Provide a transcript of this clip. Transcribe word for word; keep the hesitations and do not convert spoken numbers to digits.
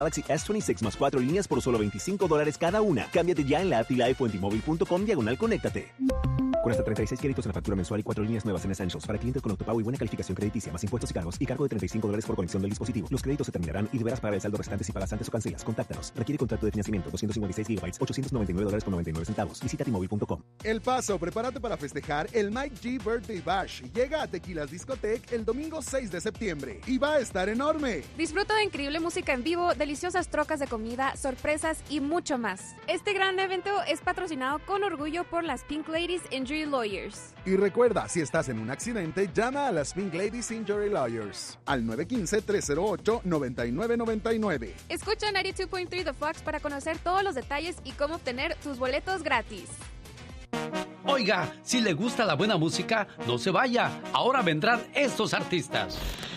Galaxy S veintiséis más cuatro líneas por solo veinticinco dólares cada una. Cámbiate ya en la app T-Life o en T-Mobile punto com diagonal conéctate. Con hasta treinta y seis créditos en la factura mensual y cuatro líneas nuevas en Essentials para clientes con autopago y buena calificación crediticia, más impuestos y cargos y cargo de treinta y cinco dólares por conexión del dispositivo. Los créditos se terminarán y deberás pagar el saldo restante si pagas antes o cancelas. Contáctanos. Requiere contrato de financiamiento. doscientos cincuenta y seis gigabytes, ochocientos noventa y nueve dólares con noventa y nueve centavos. Visita T Mobile punto com. El Paso, prepárate para festejar el Mike G Birthday Bash. Llega a Tequilas Discotech el domingo seis de septiembre y va a estar enorme. Disfruta de increíble música en vivo, deliciosas trocas de comida, sorpresas y mucho más. Este gran evento es patrocinado con orgullo por las Pink Ladies Injury Lawyers. Y recuerda, si estás en un accidente, llama a las Pink Ladies Injury Lawyers al nueve uno cinco, tres cero ocho, nueve nueve nueve nueve. Escucha noventa y dos punto tres The Fox para conocer todos los detalles y cómo obtener tus boletos gratis. Oiga, si le gusta la buena música, no se vaya. Ahora vendrán estos artistas.